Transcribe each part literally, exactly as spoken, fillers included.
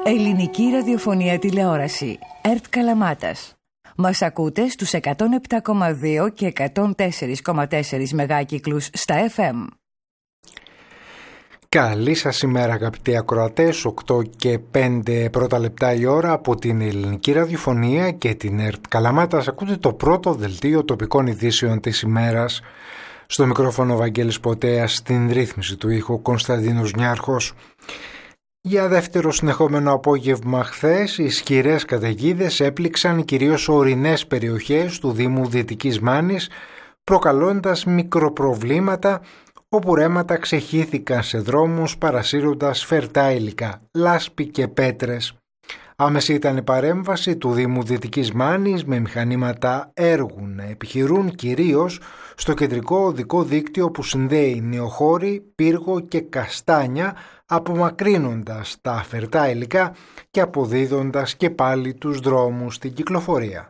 Ελληνική ραδιοφωνία τηλεόραση. ΕΡΤ Καλαμάτας. Μας ακούτε στους εκατόν επτά κόμμα δύο και εκατόν τέσσερα κόμμα τέσσερα μεγάκυκλους στα εφ εμ. Καλή σας ημέρα αγαπητοί ακροατές, οκτώ και πέντε πρώτα λεπτά η ώρα από την Ελληνική Ραδιοφωνία και την ΕΡΤ Καλαμάτας. Ακούτε το πρώτο δελτίο τοπικών ειδήσεων της ημέρας. Στο μικρόφωνο Βαγγέλης Ποτέας, στην ρύθμιση του ήχου Κωνσταντίνος Νιάρχος. Για δεύτερο συνεχόμενο απόγευμα χθες, οι ισχυρές καταιγίδες έπληξαν κυρίως ορεινές περιοχές του Δήμου Δυτικής Μάνης, προκαλώντας μικροπροβλήματα, όπου ρέματα ξεχύθηκαν σε δρόμους παρασύροντας φερτά υλικά, λάσπη και πέτρες. Άμεση ήταν η παρέμβαση του Δήμου Δυτικής Μάνης με μηχανήματα έργου να επιχειρούν κυρίως στο κεντρικό οδικό δίκτυο που συνδέει Νεοχώρη, Πύργο και Καστάνια, απομακρύνοντας τα φερτά υλικά και αποδίδοντας και πάλι τους δρόμους στην κυκλοφορία.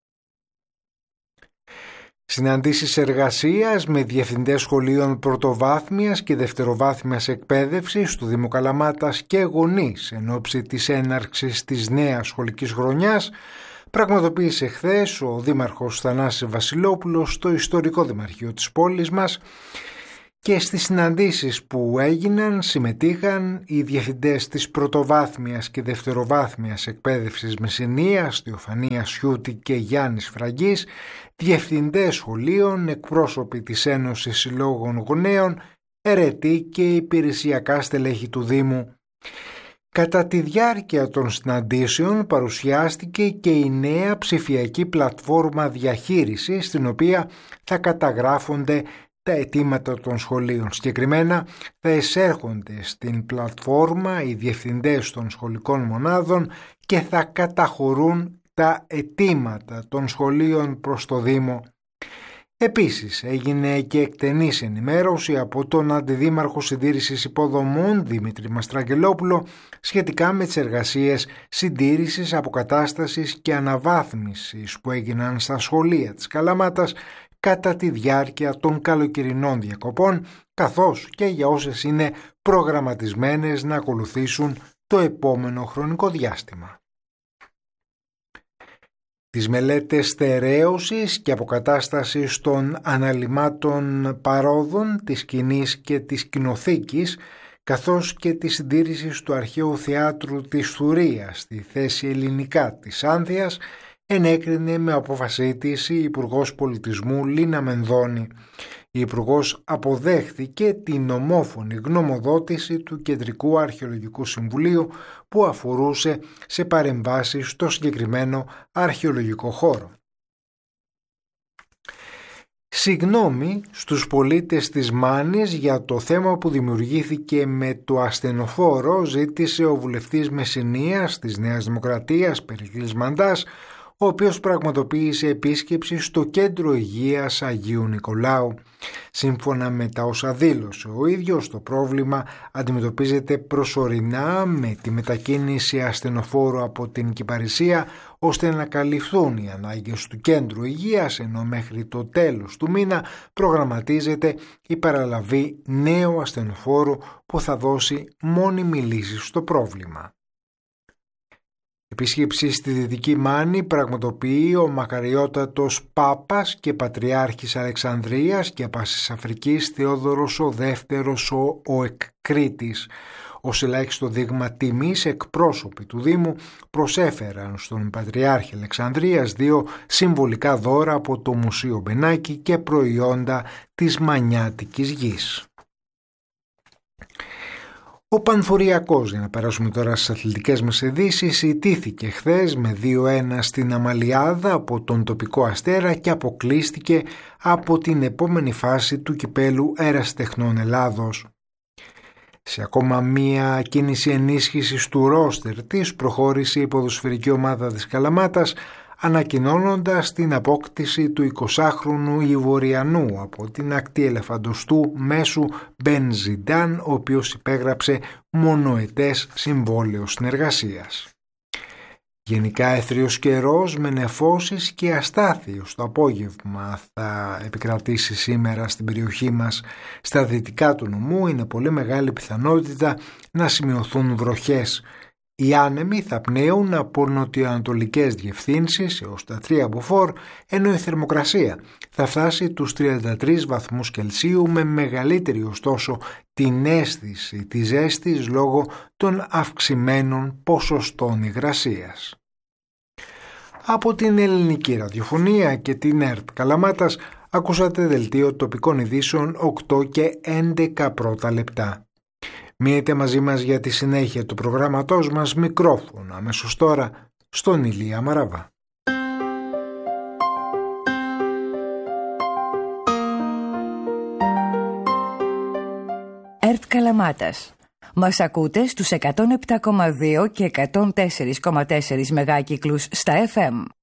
Συναντήσεις εργασίας με διευθυντές σχολείων πρωτοβάθμιας και δευτεροβάθμιας εκπαίδευσης του Δήμου Καλαμάτας και γονείς εν ώψη της έναρξης της νέας σχολικής χρονιάς πραγματοποίησε χθες ο Δήμαρχος Θανάσης Βασιλόπουλος στο ιστορικό δημαρχείο της πόλης μας, και στις συναντήσεις που έγιναν συμμετείχαν οι διευθυντές της πρωτοβάθμιας και δευτεροβάθμιας εκπαίδευσης Μεσσηνίας, Θεοφανίας Σιούτη και Γιάννης Φραγκής, διευθυντές σχολείων, εκπρόσωποι της Ένωσης Συλλόγων Γονέων, ερετοί και υπηρεσιακά στελέχη του Δήμου. Κατά τη διάρκεια των συναντήσεων παρουσιάστηκε και η νέα ψηφιακή πλατφόρμα διαχείρισης, στην οποία θα καταγράφονται τα αιτήματα των σχολείων. Συγκεκριμένα θα εισέρχονται στην πλατφόρμα οι διευθυντές των σχολικών μονάδων και θα καταχωρούν τα αιτήματα των σχολείων προς το Δήμο. Επίσης έγινε και εκτενής ενημέρωση από τον Αντιδήμαρχο Συντήρησης Υποδομών Δημήτρη Μαστραγγελόπουλο σχετικά με τις εργασίες συντήρησης, αποκατάστασης και αναβάθμισης που έγιναν στα σχολεία της Καλαμάτας κατά τη διάρκεια των καλοκαιρινών διακοπών, καθώς και για όσες είναι προγραμματισμένες να ακολουθήσουν το επόμενο χρονικό διάστημα. Τις μελέτες στερέωσης και αποκατάστασης των αναλυμάτων παρόδων της σκηνής και της κοινοθήκης, καθώς και τη συντήρηση του αρχαίου θεάτρου της Θουρίας στη θέση ελληνικά της Άνθειας, ενέκρινε με απόφασή της η Υπουργός Πολιτισμού Λίνα Μενδώνη. Η Υπουργός αποδέχθηκε την ομόφωνη γνωμοδότηση του Κεντρικού Αρχαιολογικού Συμβουλίου που αφορούσε σε παρεμβάσεις στο συγκεκριμένο αρχαιολογικό χώρο. Συγγνώμη στους πολίτες της Μάνης για το θέμα που δημιουργήθηκε με το ασθενοφόρο, ζήτησε ο βουλευτής Μεσσηνίας της Νέας Δημοκρατίας Περικλής Μαντάς, ο οποίος πραγματοποίησε επίσκεψη στο Κέντρο Υγείας Αγίου Νικολάου. Σύμφωνα με τα όσα δήλωσε ο ίδιος, το πρόβλημα αντιμετωπίζεται προσωρινά με τη μετακίνηση ασθενοφόρου από την Κυπαρισία, ώστε να καλυφθούν οι ανάγκες του Κέντρου Υγείας, ενώ μέχρι το τέλος του μήνα προγραμματίζεται η παραλαβή νέου ασθενοφόρου που θα δώσει μόνιμη λύση στο πρόβλημα. Επίσκεψη στη Δυτική Μάνη πραγματοποιεί ο μακαριότατος Πάπας και Πατριάρχης Αλεξανδρίας και Πάσης Αφρικής Θεόδωρος ο Δεύτερος ο, ο Εκκρίτης. Ως ελάχιστο δείγμα τιμής, εκπρόσωποι του Δήμου προσέφεραν στον Πατριάρχη Αλεξανδρίας δύο συμβολικά δώρα από το Μουσείο Μπενάκη και προϊόντα της Μανιάτικης Γης. Ο Πανθοριακός, για να περάσουμε τώρα στις αθλητικές μας ειδήσεις, ιτήθηκε χθες με δύο ένα στην Αμαλιάδα από τον τοπικό Αστέρα και αποκλείστηκε από την επόμενη φάση του κυπέλου Ερασιτεχνών Ελλάδος. Σε ακόμα μία κίνηση ενίσχυσης του ρόστερ της προχώρησε η ποδοσφαιρική ομάδα της Καλαμάτας, ανακοινώνοντας την απόκτηση του εικοσάχρονου Ιβοριανού από την ακτή ελεφαντοστού μέσου Μπεν Ζιντάν, ο οποίος υπέγραψε μονοετές συμβόλαιο συνεργασίας. Γενικά έθριος καιρός με νεφώσεις και αστάθειος το απόγευμα θα επικρατήσει σήμερα στην περιοχή μας. Στα δυτικά του νομού είναι πολύ μεγάλη πιθανότητα να σημειωθούν βροχές. Οι άνεμοι θα πνέουν από νοτιοανατολικές διευθύνσεις έως τα τρία μποφόρ, ενώ η θερμοκρασία θα φτάσει τους τριάντα τρεις βαθμούς Κελσίου, με μεγαλύτερη ωστόσο την αίσθηση της ζέστης λόγω των αυξημένων ποσοστών υγρασίας. Από την Ελληνική Ραδιοφωνία και την ΕΡΤ Καλαμάτας ακούσατε δελτίο τοπικών ειδήσεων οκτώ και έντεκα πρώτα λεπτά. Μείνετε μαζί μας για τη συνέχεια του προγράμματός μας. Μικρόφωνο αμέσως τώρα στον Ηλία Μαραβά. ΕΡΤ Καλαμάτας. Μας ακούτε στους εκατόν επτά κόμμα δύο και εκατόν τέσσερα κόμμα τέσσερα μεγάκυκλους στα εφ εμ.